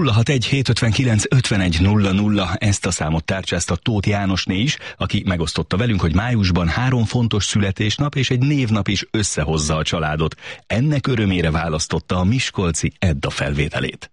061 759 5100, ezt a számot tárcsázta Tóth Jánosné is, aki megosztotta velünk, hogy májusban 3 fontos születésnap és egy névnap is összehozza a családot. Ennek örömére választotta a miskolci Edda felvételét.